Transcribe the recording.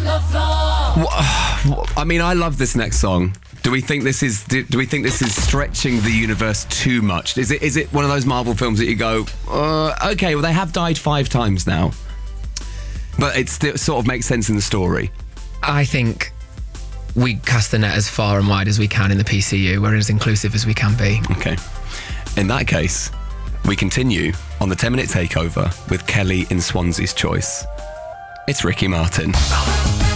I mean, I love this next song. Do we think this is stretching the universe too much? Is it one of those Marvel films that you go, okay, well, they have died 5 times now, but it still sort of makes sense in the story? I think we cast the net as far and wide as we can in the PCU. We're as inclusive as we can be. Okay. In that case, we continue on the 10-minute takeover with Kelly in Swansea's choice. It's Ricky Martin.